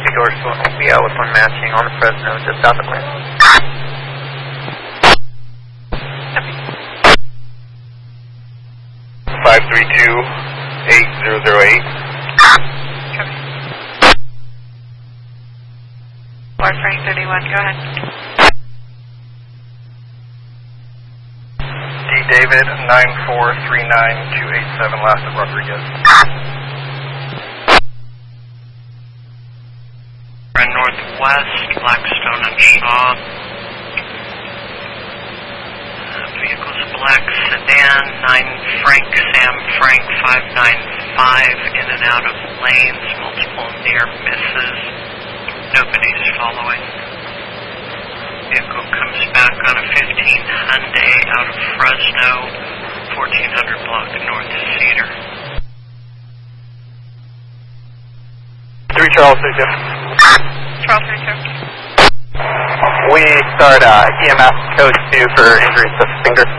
Traffic orders will be out with one matching on the Fresno, just south of Atlanta. Copy. 532-8008. Copy. Bar Frank 31, go ahead. D. David 9439287, last of Rodriguez. Northwest, Blackstone and Shaw. Vehicle's black sedan, 9 Frank, Sam Frank 595, in and out of lanes, multiple near misses. Nobody's following. Vehicle comes back on a 15 Hyundai out of Fresno, 1400 block north of Cedar. 3 Charles 32. Charles 32. We start EMS code 2 for injuries to fingers.